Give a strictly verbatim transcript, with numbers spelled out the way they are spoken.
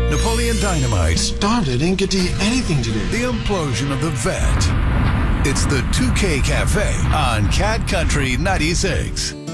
Napoleon Dynamite. Starved. I didn't get to eat anything today. The implosion of the vet. It's the two K Cafe on Cat Country ninety-six.